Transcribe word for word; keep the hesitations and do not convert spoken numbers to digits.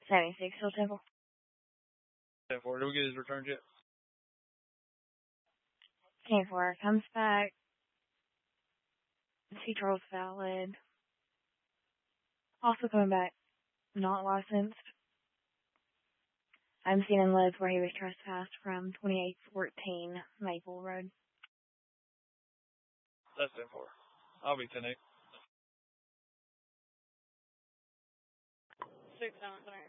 seventy-six Hill Temple. ten four. Did we get his returns yet? ten four comes back. Sea Charles valid. Also coming back, not licensed. I'm seeing in Lids where he was trespassed from twenty-eight fourteen Maple Road. That's ten four. I'll be ten eight. six seven three.